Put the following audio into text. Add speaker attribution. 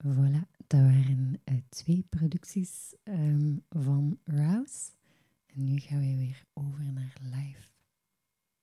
Speaker 1: Voilà, dat waren 2 producties van Rouse. En nu gaan we weer over naar live.